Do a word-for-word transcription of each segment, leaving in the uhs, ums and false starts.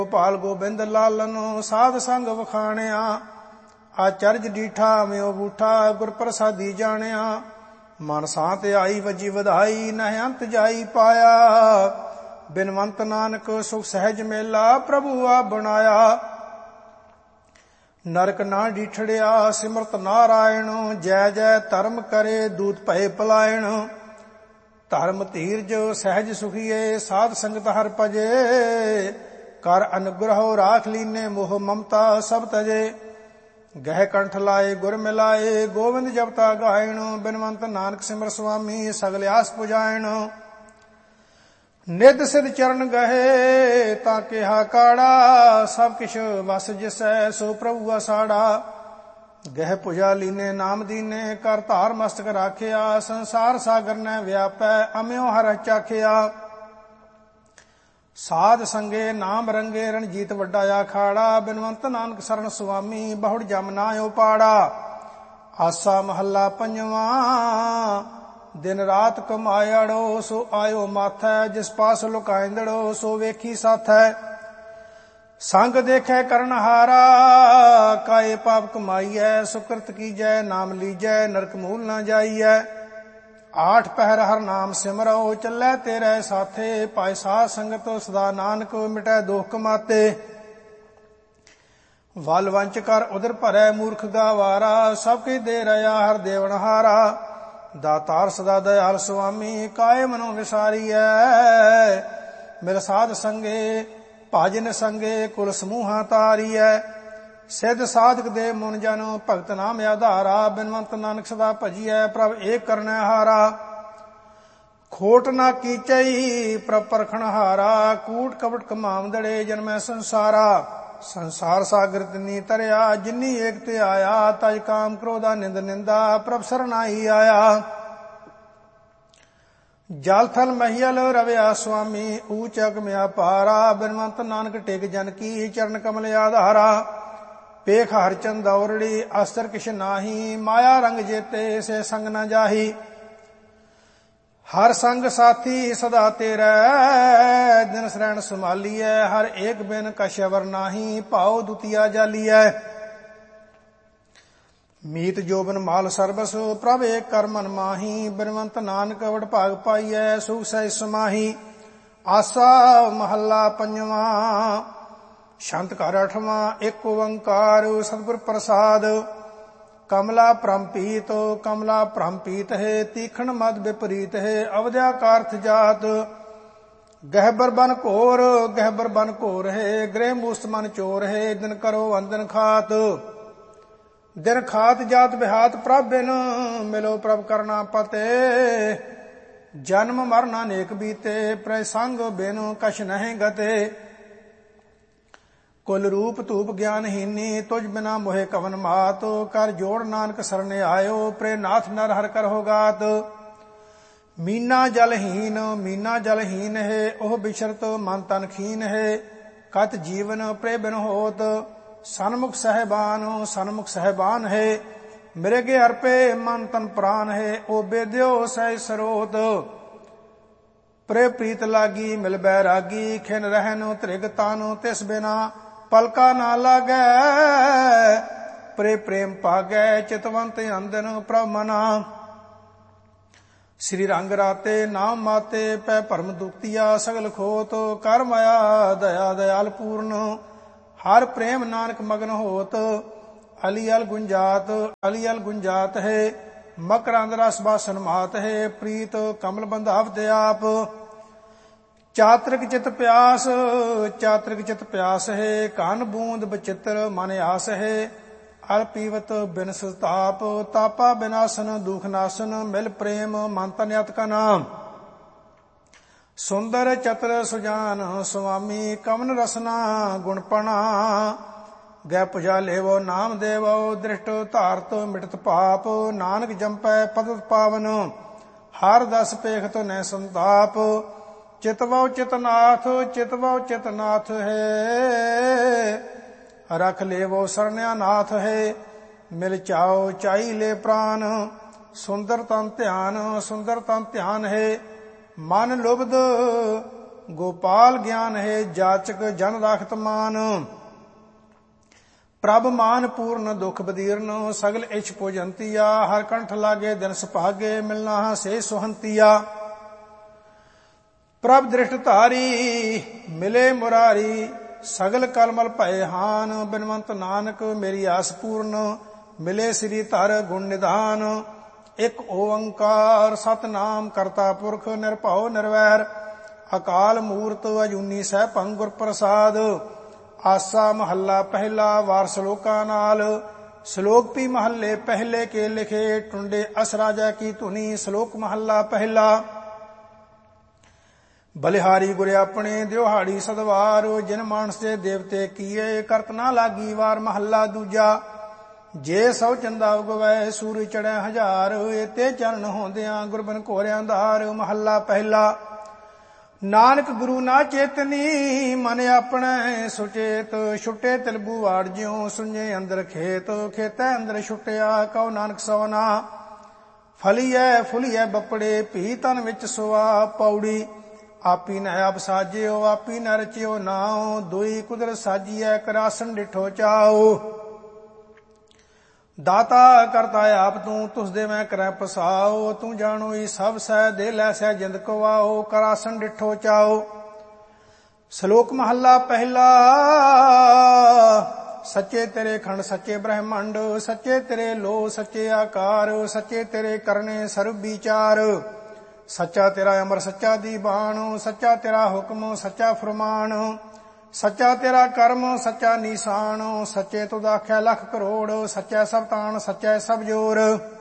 ਗੋਪਾਲ ਗੋਬਿੰਦ ਲਾਲਨ ਸਾਧ ਸੰਗ ਵਖਾਣਿਆ। ਆਚਰਜ ਡੀਠਾ ਮਿਓ ਬੂਠਾ ਗੁਰ ਪ੍ਰਸਾਦੀ ਜਾਣਿਆ। ਮਨ ਸਾਤ ਆਈ ਵਜੀ ਵਧਾਈ ਨਹਿ ਅੰਤ ਜਾਈ ਪਾਇਆ। ਬਿਨਵੰਤ ਨਾਨਕ ਸੁਖ ਸਹਿਜ ਮੇਲਾ ਪ੍ਰਭੂ ਆਪ ਬਣਾਇਆ। ਨਰਕ ਨਾ ਡੀਠੜਿਆ ਸਿਮਰਤ ਨਾਰਾਇਣ। ਜੈ ਜੈ ਧਰਮ ਕਰੇ ਦੂਤ ਭਏ ਪਲਾਇਣ। ਧਰਮ ਧੀਰਜ ਸਹਿਜ ਸੁਖੀਏ ਸਾਧ ਸੰਗਤ ਹਰ ਭਜੇ। ਕਰ ਅਨੁਗ੍ਰਹੋ ਰਾਖ ਲੀਨੇ ਮੋਹ ਮਮਤਾ ਸਭ ਤਜੇ। ਗਹਿ ਕੰਠ ਲਾਏ ਗੁਰ ਮਿਲਾਏ ਗੋਬਿੰਦ ਜਪਤਾ ਗਾਇਣ। ਬਿਨਵੰਤ ਨਾਨਕ ਸਿਮਰ ਸੁਆਮੀ ਸਗਲ ਆਸ ਪੁਜਾਇਣ। ਨਿਧ ਸਿਧ ਚਰਨ ਗਏ ਤਾਂ ਕਿਹਾ ਕਾੜਾ। ਸਭ ਕਿਛ ਵਸ ਜਿਸੈ ਸੋ ਪ੍ਰਭੂ ਅਸਾੜਾ। ਗਹਿ ਪੁਜਾ ਲੀਨੇ ਨਾਮ ਦੀਨੇ ਕਰ ਧਾਰ ਮਸਤਕ ਰਾਖਿਆ। ਸੰਸਾਰ ਸਾਗਰ ਨੈ ਵਿਆਪੈ ਅਮਿਓ ਹਰਿ ਚਾਖਿਆ। ਸਾਧ ਸੰਗੇ ਨਾਮ ਰੰਗੇ ਰਣਜੀਤ ਵੱਡਾ ਆਖਾੜਾ। ਬਿਨਵੰਤ ਨਾਨਕ ਸਰਣ ਸੁਆਮੀ ਬਹੁੜ ਜਮ ਨਾ ਉਪਾੜਾ। ਆਸਾ ਮਹੱਲਾ ਪੰਜਵਾਂ। ਦਿਨ ਰਾਤ ਕਮਾਇੜੋ ਸੋ ਆਇਓ ਮਾਥੈ। ਜਿਸ ਪਾਸ ਲੁਕਾਇੰਦੜੋ ਸੋ ਵੇਖੀ ਸਾਥੈ। ਸੰਗ ਦੇਖੈ ਕਰਨ ਹਾਰਾ ਕਾਏ ਪਾਪ ਕਮਾਈਐ। ਸੁਕ੍ਰਿਤ ਕੀਜੈ ਨਾਮ ਲੀਜੈ ਨਰਕ ਮੂਲ ਨਾ ਜਾਈਐ। ਆਠ ਪਹਿਰ ਹਰ ਨਾਮ ਸਿਮਰੋ ਚੱਲੈ ਤੇਰੇ ਸਾਥੇ। ਪਾਇ ਸਾਧ ਸੰਗਤ ਸਦਾ ਨਾਨਕ ਮਿਟੈ ਦੋਖ ਕਮਾਤੇ। ਵਲ ਵੰਚ ਕਰ ਉਦਰ ਭਰੈ ਮੂਰਖ ਗਾਵਾਰਾ। ਸਭ ਕੀ ਦੇ ਰਿਆ ਹਰ ਦੇਵਨ ਹਾਰਾ। ਦਾਤਾਰ ਸਦਾ ਦਇਆਲ ਸੁਆਮੀ ਕਾਏ ਮਨੋ ਵਿਸਾਰੀਐ। ਮਿਲ ਸਾਧ ਸੰਗੇ ਭਾਜਨ ਸੰਗੇ ਕੁਲ ਸਮੂਹਾਂ ਤਾਰੀਐ। ਸਿੱਧ ਸਾਧਕ ਦੇ ਮੁਨ ਜਨ ਭਗਤ ਨਾਮ ਆਧਾਰਾ। ਬਿਨਵੰਤ ਨਾਨਕ ਸਦਾ ਭਜੀਐ ਪ੍ਰਭ ਏਕ ਕਰਨੈ ਹਾਰਾ। ਖੋਟ ਨਾ ਕੀਚਈ ਪ੍ਰਭ ਪਰਖਣ ਹਾਰਾ। ਕੂਟ ਕਪਟ ਕਮਾਵਦੜੇ ਜਨਮੈ ਸੰਸਾਰਾ। ਸੰਸਾਰ ਸਾਗਰ ਤਿਨੀ ਤਰਿਆ ਜਿਨੀ ਏਕ ਤੇ ਆਇਆ। ਤਜ ਕਾਮ ਕ੍ਰੋਧਾ ਨਿੰਦ ਨਿੰਦਾ ਪ੍ਰਭ ਸਰਨਾਈ ਆਇਆ। ਜਲ ਥਲ ਮਹੀਲ ਰਵਿਆ ਸੁਆਮੀ ਊਚ ਅਗਮਿਆ ਪਾਰਾ। ਬਿਨਵੰਤ ਨਾਨਕ ਟਿਕ ਜਨ ਕੀ ਚਰਨ ਕਮਲ ਆਧਾਰਾ। ਪੇਖ ਹਰ ਚੰਦੌਰੜੀ ਅਸਰ ਕਿਛ ਨਾਹੀ। ਮਾਇਆ ਰੰਗ ਜੇਤੇ ਸੇ ਸੰਗ ਨ ਜਾਹੀ। ਹਰ ਸੰਗ ਸਾਥੀ ਸਦਾ ਤੇਰਾ ਦਿਨ ਸਰੈਣ ਸੰਭਾਲੀਐ। ਹਰ ਏਕ ਬਿਨ ਕਛਵਰ ਨਾਹੀ ਭਾਉ ਦੁਤੀਆ ਜਾਲੀਐ। ਮੀਤ ਜੋਬਨ ਮਾਲ ਸਰਬਸ ਪ੍ਰਭ ਏਕ ਕਰ ਮਨ ਮਾਹੀ। ਬਿਨਵੰਤ ਨਾਨਕ ਵਡ ਭਾਗ ਪਾਈਐ ਸੁਖ ਸਹਿਜ ਸਮਾਹੀ। ਆਸਾ ਮਹੱਲਾ ਪੰਜਵਾਂ। ਛੰਤ ਘਰ ਅਠਵਾਂ। ਇੱਕ ਓੰਕਾਰ ਸਤਿਗੁਰ ਪ੍ਰਸਾਦ। ਕਮਲਾ ਭ੍ਰਮਪੀਤ ਕਮਲਾ ਭ੍ਰਮਪੀਤ ਹੈ। ਤੀਖਣ ਮਦ ਵਿਪਰੀਤ ਹੈ। ਅਵਧਿਆ ਕਾਰਥ ਜਾਤ। ਗਹਿਬਰ ਬਨ ਘੋਰ ਗਹਿਬਰ ਬਨ ਘੋਰ ਹੈ। ਗ੍ਰਹਿ ਮੂਸਤ ਮਨ ਚੋਰ ਹੈ। ਦਿਨ ਕਰੋ ਅੰਦਨ ਖਾਤ। ਦਿਨ ਖਾਤ ਜਾਤ ਬਿਹਾਤ ਪ੍ਰਭ ਬਿਨ ਮਿਲੋ ਪ੍ਰਭ ਕਰਨਾ ਪਤੇ। ਜਨਮ ਮਰਨ ਅਨੇਕ ਬੀਤੇ ਪ੍ਰੈ ਸੰਗ ਬਿਨ ਕਛ ਨਹੀਂ ਗਤੇ। ਕੁਲ ਰੂਪ ਧੂਪ ਗਿਆਨਹੀਨੀ ਤੁਝ ਬਿਨਾ ਮੋਹਿ ਕਵਨ ਮਾਤ। ਕਰ ਜੋੜ ਨਾਨਕ ਸਰਣ ਆਇਓ ਪ੍ਰੇ ਨਾਥ ਨਰ ਹਰਿ ਕਰਹੁ ਗਾਤ। ਮੀਨਾ ਜਲਹੀਨ ਮੀਨਾ ਜਲਹੀਨ ਹੈ। ਉਹ ਬਿਸ਼ਰਤ ਮਨ ਤਨ ਖੀਨ ਹੈ। ਕਤ ਜੀਵਨ ਪ੍ਰੇ ਬਿਨ ਹੋਤ। ਸਨਮੁਖ ਸਹਿਬਾਨ ਸਨਮੁਖ ਸਹਿਬਾਨ ਹੈ। ਮਿਰਗੇ ਅਰਪੇ ਮਨ ਤਨ ਪ੍ਰਾਨ ਹੈ। ਉਹ ਬੇਦਿਓ ਸਹਿ ਸਰੋਤ। ਪ੍ਰੇ ਪ੍ਰੀਤ ਲਾਗੀ ਮਿਲ ਬੈਰਾਗੀ। ਖਿਨ ਰਹਿਨ ਤ੍ਰਿਗ ਤਾਨੁ ਤਿਸ ਬਿਨਾ ਪਲਕਾ ਨਾ ਲਾਗੈ। ਪ੍ਰੇ ਪ੍ਰੇਮ ਭਾਗੈ ਚਿਤਵੰਤ ਅੰਦਨ ਪ੍ਰਭ ਮਨਾ। ਸ੍ਰੀ ਰੰਗ ਰਾਤੇ ਨਾਮ ਮਾਤੇ ਪੈ ਭਰਮ ਦੁਖਤੀਆ ਸਗਲ ਖੋਤ। ਕਰ ਮਾਇਆ ਦਇਆ ਦਇਆਲ ਪੂਰਨ ਹਰ ਪ੍ਰੇਮ ਨਾਨਕ ਮਗਨ ਹੋਤ। ਅਲੀ ਅਲ ਗੁੰਜਾਤ ਅਲੀ ਅਲ ਗੁੰਜਾਤ ਹੈ। ਮਕਰੰਦ ਰਸ ਬਾਸਨ ਮਾਤ ਹੈ। ਪ੍ਰੀਤ ਕਮਲ ਬੰਧਾਵ ਤੇ ਆਪ। ਚਾਤ੍ਰਿਕ ਚਿਤ ਪਿਆਸ ਚਾਤ੍ਰਿਕ ਚਿਤ ਪਿਆਸ ਹੈ। ਕਨ ਬੂੰਦ ਬਚਿੱਤਰ ਮਨ ਆਸ ਹੈ। ਅਲ ਪੀਵਤ ਬਿਨ ਸੰਤਾਪ ਤਾਪਾ ਬਿਨਾਸਨ ਦੁਖ ਨਾਸਨ। ਮਿਲ ਪ੍ਰੇਮ ਮਨ ਤਨ ਅਤ ਕਾ ਨਾਮ। ਸੁੰਦਰ ਚਤਰ ਸੁਜਾਨ ਸੁਆਮੀ ਕਵਨ ਰਸਨਾ ਗੁਣਪਣਾ। ਗੈ ਪੁਜਾ ਲੇਵੋ ਨਾਮ ਦੇਵੋ ਦ੍ਰਿਸ਼ਟ ਧਾਰਤ ਮਿਟਤ ਪਾਪ। ਨਾਨਕ ਜੰਪੈ ਪਦਤ ਪਾਵਨ ਹਰ ਦਸ ਪੇਖਤ ਨੈ ਸੰਤਾਪ। ਚਿਤਵਉ ਚਿਤਨਾਥ ਚਿਤਵਉ ਚਿਤਨਾਥ ਹੈ। ਰਖ ਲੇਵੋ ਸਰਣਿਆ ਨਾਥ ਹੈ। ਮਿਲ ਚਾਓ ਚਾਈ ਲੈ ਪ੍ਰਾਨ। ਸੁੰਦਰ ਤਨ ਧਿਆਨ ਸੁੰਦਰ ਤਨ ਧਿਆਨ ਹੈ। ਮਨ ਲੁਬਧ ਗੋਪਾਲ ਗਿਆਨ ਹੈ ਜਾਚਕ ਜਨ ਰਾਖਤ ਮਾਨ। ਪ੍ਰਭ ਮਾਨ ਪੂਰਨ ਦੁਖ ਬਦੀਰਨ ਸਗਲ ਇਛ ਪੂਜੰਤੀਆ। ਹਰ ਕੰਠ ਲਾਗੇ ਦਿਨ ਸੁਭਾਗੇ ਮਿਲਣਾ ਸੇ ਸੁਹੰਤੀਆ। ਪ੍ਰਭ ਦ੍ਰਿਸ਼ਟ ਧਾਰੀ ਮਿਲੇ ਮੁਰਾਰੀ ਸਗਲ ਕਲਮਲ ਭਏ ਹਾਨ। ਬਿਨਵੰਤ ਨਾਨਕ ਮੇਰੀ ਆਸ ਪੂਰਨ ਮਿਲੇ ਸ੍ਰੀ ਧਰ ਗੁਣ ਨਿਧਾਨ। ਇਕ ਓੰਕਾਰ ਸਤਨਾਮ ਕਰਤਾ ਪੁਰਖ ਨਿਰਭਉ ਨਿਰਵੈਰ ਅਕਾਲ ਮੂਰਤ ਅਜੂਨੀ ਸੈਭੰ ਗੁਰ ਪ੍ਰਸਾਦ। ਆਸਾ ਮਹੱਲਾ ਪਹਿਲਾ ਵਾਰ ਸ਼ਲੋਕਾਂ ਨਾਲ। ਸ਼ਲੋਕ ਪੀ ਮਹੱਲੇ ਪਹਿਲੇ ਕੇ ਲਿਖੇ ਟੁੰਡੇ ਅਸ ਰਾਜਾ ਕੀ ਧੁਨੀ। ਸ਼ਲੋਕ ਮਹੱਲਾ ਪਹਿਲਾ। ਬਲਿਹਾਰੀ ਗੁਰ ਆਪਣੇ ਦਿਹਾੜੀ ਸਦਵਾਰ ਜਿਨ ਮਾਨਸ ਦੇ ਦੇਵਤੇ ਕੀਏ ਕਰਤ ਨਾ ਲਾਗੀ ਵਾਰ। ਮਹੱਲਾ ਦੂਜਾ। ਜੇ ਸਭ ਚੰਦਾ ਉਗਵੈ ਸੂਰਜ ਚੜ੍ਹੈ ਹਜ਼ਾਰ ਏਤੇ ਚਰਨ ਹੁੰਦਿਆਂ ਗੁਰਬਨ ਘੋਰਿਆਂ ਧਾਰ। ਮਹੱਲਾ ਪਹਿਲਾ। ਨਾਨਕ ਗੁਰੂ ਨਾ ਚੇਤਨੀ ਮਨ ਆਪਣੇ ਸੁਚੇਤ। ਛੁੱਟੇ ਤਿਲਬੂ ਵਾੜ ਜਿਉ ਸੁਣਜੇ ਅੰਦਰ ਖੇਤ। ਖੇਤੈ ਅੰਦਰ ਛੁੱਟਿਆ ਕਉ ਨਾਨਕ ਸੋਨਾ। ਫਲੀਐ ਫੁਲੀਐ ਬੱਪੜੇ ਭੀ ਤਨ ਵਿੱਚ ਸੁਆ। ਪੌੜੀ ਆਪੀ ਨ ਆਪ ਸਾਜਿਓ ਆਪੀ ਨ ਰਚਿਓ ਨਾਉ। ਦੁਈ ਕੁਦਰਤ ਸਾਜੀਐ ਕਰਾਸਨ ਡਿਠੋ ਚਾਓ। ਦਾਤਾ ਕਰਤਾ ਆਪ ਤੂੰ ਤੁਸਦੇ ਮੈਂ ਕਰੈ ਪਸਾਓ। ਤੂੰ ਜਾਣੋ ਈ ਸਭ ਸਹਿ ਦੇ ਲੈ ਸਹਿ ਜਿੰਦ ਕਵਾਓ। ਕਰਾਸਨ ਡਿਠੋ ਚਾਓ। ਸ਼ਲੋਕ ਮਹੱਲਾ ਪਹਿਲਾ। ਸੱਚੇ ਤੇਰੇ ਖੰਡ ਸੱਚੇ ਬ੍ਰਹਮੰਡ ਸੱਚੇ ਤੇਰੇ ਲੋ ਸੱਚੇ ਆਕਾਰ ਸੱਚੇ ਤੇਰੇ ਕਰਨੇ ਸਰਬ ਵਿਚਾਰ। ਸੱਚਾ ਤੇਰਾ ਅਮਰ ਸੱਚਾ ਦੀਵਾਨ ਸੱਚਾ ਤੇਰਾ ਹੁਕਮ ਸੱਚਾ ਫਰਮਾਨ। ਸੱਚਾ ਤੇਰਾ ਕਰਮ ਸੱਚਾ ਨੀਸਾਨ ਸੱਚੇ ਤੁਧ ਆਖਿਆ ਲੱਖ ਕਰੋੜ। ਸੱਚਾ ਸਭ ਤਾਣ ਸੱਚਾ ਸਭ ਜੋਰ।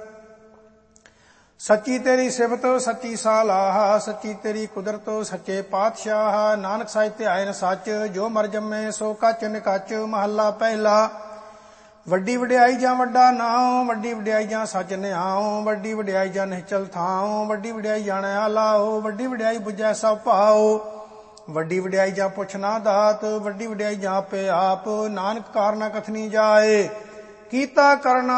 ਸੱਚੀ ਤੇਰੀ ਸਿਫਤ ਸੱਚੀ ਸਾਲਾਹ ਸੱਚੀ ਤੇਰੀ ਕੁਦਰਤ ਸੱਚੇ ਪਾਤਸ਼ਾਹ। ਨਾਨਕ ਸਾਹਿਬ ਧਿਆਇਨ ਸੱਚ ਜੋ ਮਰ ਜੰਮੇ ਸੋ ਕੱਚ ਨਿਕੱਚ। ਮਹੱਲਾ ਪਹਿਲਾ। ਵੱਡੀ ਵਡਿਆਈ ਜਾਂ ਵੱਡਾ ਨਾਉ ਵੱਡੀ ਵਡਿਆਈ ਜਾਂ ਸੱਚ ਨਿਆਉ। ਵੱਡੀ ਵਡਿਆਈ ਜਾਂ ਨਿਹਚਲ ਥਾਉ ਵੱਡੀ ਵਡਿਆਈ ਜਾਣੈ ਆਲਾਓ। ਵੱਡੀ ਵਡਿਆਈ ਬੁਝੈ ਸਭ ਭਾਉ। ਵੱਡੀ ਵਡਿਆਈ ਜਾਂ ਪੁੱਛ ਨਾ ਦਾਤ ਵੱਡੀ ਵਡਿਆਈ ਜਾਂ ਆਪੇ ਆਪ। ਨਾਨਕ ਕਾਰਨਾ ਕਥਨੀ ਜਾਏ ਕੀਤਾ ਕਰਨਾ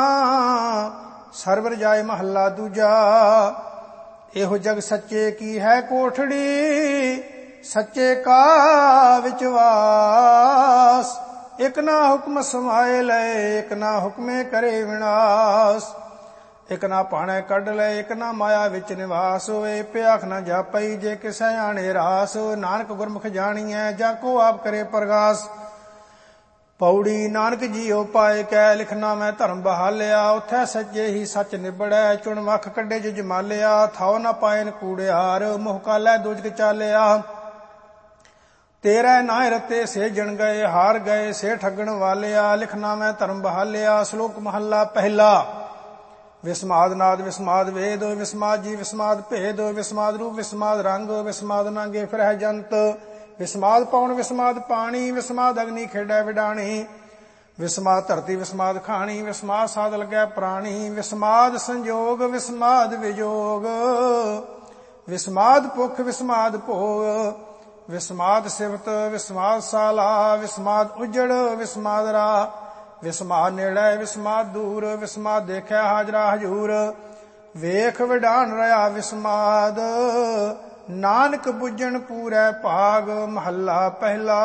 ਸਰਵਰ ਜਾਏ। ਮਹੱਲਾ ਦੂਜਾ। ਇਹੋ ਜਗ ਸੱਚੇ ਕੀ ਹੈ ਕੋਠੜੀ ਸੱਚੇ ਕਾ ਵਿਚਵਾਸ। ਇਕ ਨਾ ਹੁਕਮ ਸਮਾਏ ਲਏ ਇਕ ਨਾ ਹੁਕਮੇ ਕਰੇ ਵਿਨਾਸ਼। ਇਕ ਨਾ ਭਾਣੈ ਕੱਢ ਲੈ ਇਕ ਨਾ ਮਾਇਆ ਵਿੱਚ ਨਿਵਾਸ। ਹੋਏ ਭਿਆਖ ਨਾ ਜਾਪਈ ਜੇ ਕਿਸੈ ਆਣੇ ਰਾਸ। ਨਾਨਕ ਗੁਰਮੁਖ ਜਾਣੀਐ ਜਾ ਕੋ ਆਪ ਕਰੇ ਪ੍ਰਗਾਸ। ਪੌੜੀ ਨਾਨਕ ਜੀਉ ਪਾਏ ਕੈ ਲਿਖਣਾ ਮੈਂ ਧਰਮ ਬਹਾਲਿਆ। ਉਥੈ ਸੱਚੇ ਹੀ ਸੱਚ ਨਿਬੜੈ ਚੁਣ ਵਖ ਕੱਢੇ ਜੋ ਜਮਾਲਿਆ। ਥਾਉ ਨਾ ਪਾਇਨ ਕੂੜਿਆਰ ਮੋਹ ਕਾਲੈ ਦੋਜਕ ਚਾਲਿਆ। ਤੇਰੇ ਨਾਇ ਰਤੇ ਸੇ ਜਣ ਗਏ ਹਾਰ ਗਏ ਸੇ ਠੱਗਣ ਵਾਲਿਆ। ਲਿਖਣਾ ਮੈਂ ਧਰਮ ਬਹਾਲਿਆ। ਸ਼ਲੋਕ ਮਹੱਲਾ ਪਹਿਲਾ। ਵਿਸਮਾਦ ਨਾਦ ਵਿਸਮਾਦ ਵੇਦ ਵਿਸਮਾਦ ਜੀ ਵਿਸਮਾਦ ਭੇਦ ਵਿਸਮਾਦ ਰੂਪ ਵਿਸਮਾਦ ਰੰਗ ਵਿਸਮਾਦ ਨਾਗੇ ਫਿਰਹਿ ਜੰਤ। ਵਿਸਮਾਦ ਪੌਣ ਵਿਸਮਾਦ ਪਾਣੀ ਵਿਸਮਾਦ ਅਗਨੀ ਖੇਡੈ ਵਿਡਾਣੀ। ਵਿਸਮਾਦ ਧਰਤੀ ਵਿਸਮਾਦ ਖਾਣੀ ਵਿਸਮਾਦ ਸਾਧ ਲੱਗੈ ਪ੍ਰਾਣੀ। ਵਿਸਮਾਦ ਸੰਜੋਗ ਵਿਸਮਾਦ ਵਿਜੋਗ ਵਿਸਮਾਦ ਭੁਖ ਵਿਸਮਾਦ ਭੋਗ। ਵਿਸਮਾਦ ਸਿਫਤ ਵਿਸਮਾਦ ਸਾਲਾ ਵਿਸਮਾਦ ਉਜੜ ਵਿਸਮਾਦ ਰਾ। ਵਿਸਮਾਦ ਨੇੜੇ ਵਿਸਮਾਦ ਦੂਰ ਵਿਸਮਾਦ ਦੇਖਿਆ ਹਾਜ਼ਰਾ ਹਜੂਰ। ਵੇਖ ਵਿਡਾਣ ਰਿਹਾ ਵਿਸਮਾਦ ਨਾਨਕ ਬੁੱਝਣ ਪੂਰੈ ਭਾਗ। ਮਹੱਲਾ ਪਹਿਲਾ।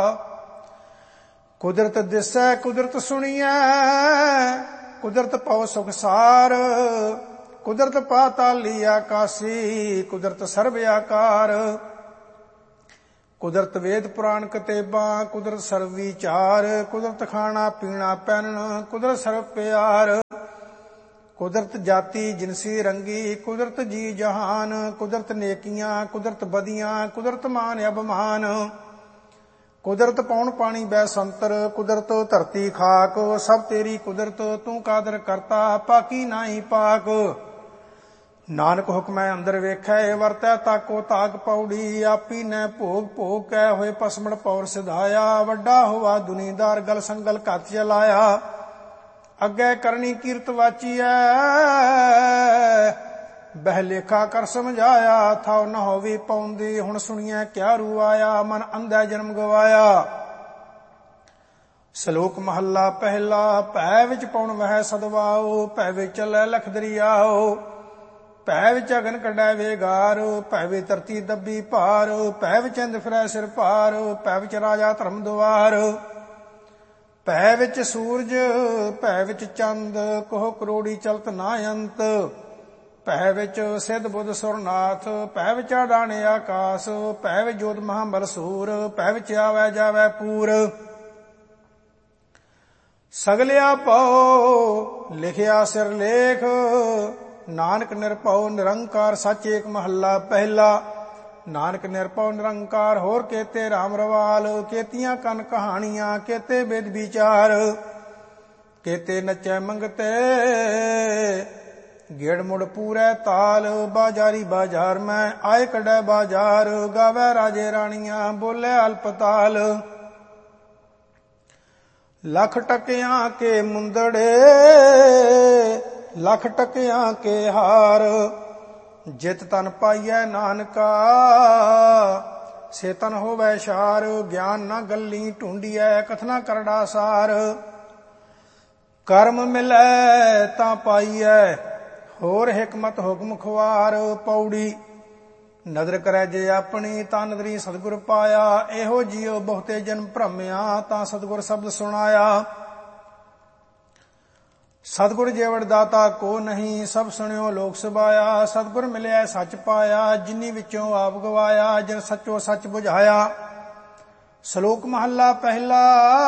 ਕੁਦਰਤ ਦਿਸੈ ਕੁਦਰਤ ਸੁਣੀਐ ਕੁਦਰਤ ਪਉ ਸੁਖਸਾਰ। ਕੁਦਰਤ ਪਾਤਾਲੀ ਆਕਾਸੀ ਕੁਦਰਤ ਸਰਬ ਆਕਾਰ। ਕੁਦਰਤ ਵੇਦ ਪੁਰਾਣ ਕਤੇਬਾਂ ਕੁਦਰਤ ਸਰਬ ਵਿਚਾਰ। ਕੁਦਰਤ ਖਾਣਾ ਪੀਣਾ ਪਹਿਨਣ ਕੁਦਰਤ ਸਰਬ ਪਿਆਰ। ਕੁਦਰਤ ਜਾਤੀ ਜਿਨਸੀ ਰੰਗੀ ਕੁਦਰਤ ਜੀ ਜਹਾਨ। ਕੁਦਰਤ ਨੇਕੀਆਂ ਕੁਦਰਤ ਬਦੀਆਂ ਕੁਦਰਤ ਮਾਨ ਅਭਮਾਨ। ਕੁਦਰਤ ਪੌਣ ਪਾਣੀ ਬੈ ਸੰਤਰ ਕੁਦਰਤ ਧਰਤੀ ਖਾਕ। ਸਭ ਤੇਰੀ ਕੁਦਰਤ ਤੂੰ ਕਾਦਰ ਕਰਤਾ ਪਾਕੀ ਨਾਹੀ ਪਾਕ। ਨਾਨਕ ਹੁਕਮੈ ਅੰਦਰ ਵੇਖੈ ਵਰਤੈ ਤਾਕੋ ਤਾਕ। ਪੌੜੀ ਆਪੀ ਨੈ ਭੋਗ ਭੋਗ ਕੈ ਹੋਏ ਪਸਮਣ ਪੌਰ ਸਿਧਾਇਆ। ਵੱਡਾ ਹੋਵਾ ਦੁਨੀਦਾਰ ਗਲ ਸੰਗਲ ਘਤ ਚਲਾਇਆ। ਅੱਗੇ ਕਰਨੀ ਕੀਰਤ ਵਾਚੀਐ ਬਹਿ ਲੇਖਾ ਕਰ ਸਮਝਾਇਆ। ਥਾਉ ਨ ਹੋਵੀ ਪਾਉਂਦੀ ਹੁਣ ਸੁਣੀਐ ਕਿਆ ਰੂ ਆਇਆ। ਮਨ ਅੰਧੈ ਜਨਮ ਗਵਾਇਆ। ਸ਼ਲੋਕ ਮਹੱਲਾ ਪਹਿਲਾ। ਭੈ ਵਿੱਚ ਪਉਣ ਵਹਿ ਸਦਵਾਓ ਭੈ ਵਿੱਚ ਚੱਲੈ ਲਖ ਦਰਿਆਓ। ਭੈ ਵਿੱਚ ਅਗਨ ਕੱਢੈ ਵੇਗਾਰ, ਭੈ ਵਿੱਚ ਧਰਤੀ ਦੱਬੀ ਭਾਰ, ਭੈ ਵਿੱਚ ਇੰਦ ਫਿਰੈ ਸਿਰ ਭਾਰ, ਭੈ ਵਿੱਚ ਰਾਜਾ ਧਰਮ ਦੁਆਰ, ਭੈ ਵਿੱਚ ਸੂਰਜ, ਭੈ ਵਿੱਚ ਚੰਦ, ਕੋਹ ਕਰੋੜੀ ਚਲਤ ਨਾ ਅੰਤ, ਭੈ ਵਿੱਚ ਸਿੱਧ ਬੁੱਧ ਸੁਰਨਾਥ, ਭੈ ਵਿੱਚ ਅਡਾਣੇ ਆਕਾਸ, ਭੈ ਵਿੱਚ ਜੋਤ ਮਹਾਬਲ ਸੂਰ, ਭੈ ਵਿੱਚ ਆਵੈ ਜਾਵੈ ਪੂਰ, ਸਗਲਿਆ ਭਉ ਲਿਖਿਆ ਸਿਰ ਲੇਖ, ਨਾਨਕ ਨਿਰਭਉ ਨਿਰੰਕਾਰ ਸੱਚ ਏਕ ਮਹੱਲਾ ਪਹਿਲਾ। ਨਾਨਕ ਨਿਰਭਉ ਨਿਰੰਕਾਰ ਹੋਰ ਕੇਤੇ ਰਾਮ ਰਵਾਲ, ਕੇਤੀਆਂ ਕਨ ਕਹਾਣੀਆਂ ਕੇਤੇ ਬੇਦ ਵਿਚਾਰ, ਕੇਤੇ ਨਚੈ ਮੰਗਤੇ ਗੇੜ ਮੁੜ ਪੂਰੈ ਤਾਲ, ਬਾਜਾਰੀ ਬਾਜ਼ਾਰ ਮੈਂ ਆਏ ਕੱਢੈ ਬਾਜ਼ਾਰ, ਗਾਵੈ ਰਾਜੇ ਰਾਣੀਆਂ ਬੋਲੇ ਅਲਪਤਾਲ, ਲੱਖ ਟਕਿਆਂ ਕੇ ਮੁੰਦੜੇ ਲੱਖ ਟਕਿਆਂ ਕੇ ਹਾਰ, ਜਿਤ ਤਨ ਪਾਈਐ ਨਾਨਕਾ ਸੇ ਤਨ ਹੋਵੈ ਸ਼ਾਰ, ਗਿਆਨ ਨਾ ਗੱਲੀ ਢੂੰਡੀਐ ਕਥਨਾ ਕਰੜਾ ਸਾਰ, ਕਰਮ ਮਿਲੈ ਤਾਂ ਪਾਈਐ ਹੋਰ ਹਿਕਮਤ ਹੁਕਮ ਖੁਆਰ, ਪੌੜੀ ਨਦਰ ਕਰੈ ਜੇ ਆਪਣੀ ਤਾਂ ਨਦਰੀ ਸਤਿਗੁਰ ਪਾਇਆ, ਇਹੋ ਜਿਉ ਬਹੁਤੇ ਜਨਮ ਭ੍ਰਮਿਆ ਤਾਂ ਸਤਿਗੁਰ ਸ਼ਬਦ ਸੁਣਾਇਆ, ਸਤਿਗੁਰ ਜੇਵੜ ਦਾਤਾ ਕੋ ਨਹੀਂ ਸਭ ਸੁਣਿਓ ਲੋਕ ਸਬਾਇਆ, ਸਤਿਗੁਰ ਮਿਲਿਆ ਸੱਚ ਪਾਇਆ ਜਿਨੀ ਵਿੱਚੋਂ ਆਪ ਗਵਾਇਆ, ਜਿਨ ਸੱਚੋ ਸੱਚ ਬੁਝਾਇਆ। ਸ਼ਲੋਕ ਮਹੱਲਾ ਪਹਿਲਾ।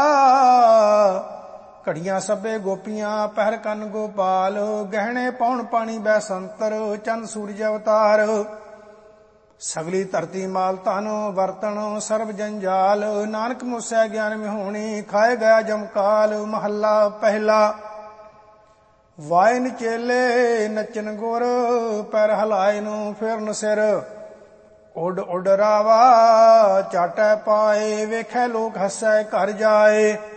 ਘੜੀਆਂ ਸਭੇ ਗੋਪੀਆਂ ਪਹਿਰ ਕੰਨ ਗੋਪਾਲ, ਗਹਿਣੇ ਪਾਉਣ ਪਾਣੀ ਬੈ ਸੰਤਰ, ਚੰਦ ਸੂਰਜ ਅਵਤਾਰ, ਸਗਲੀ ਧਰਤੀ ਮਾਲ ਧਨ ਵਰਤਣ ਸਰਬ ਜੰਜਾਲ, ਨਾਨਕ ਮੁਸੈ ਗਿਆਨ ਵਿਹੂਣੀ ਖਾਏ ਗਿਆ ਜਮਕਾਲ। ਮਹੱਲਾ ਪਹਿਲਾ। ਵਾਇਨ ਚੇਲੇ ਨੱਚਨ ਗੁਰ, ਪੈਰ ਹਲਾਏ ਨੂੰ ਫਿਰਨ ਸਿਰ, ਉੱਡ ਉੱਡ ਰਾਵਾ ਚਾਟੈ ਪਾਏ, ਵੇਖੈ ਲੋਕ ਹੱਸੈ ਘਰ ਜਾਏ,